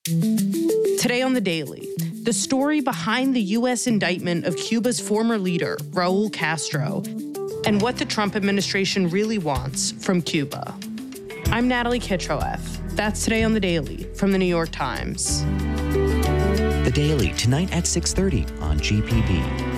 Today on The Daily, the story behind the U.S. indictment of Cuba's former leader, Raul Castro, and what the Trump administration really wants from Cuba. I'm Natalie Kitroeff. That's Today on The Daily from The New York Times. The Daily, tonight at 6:30 on GPB.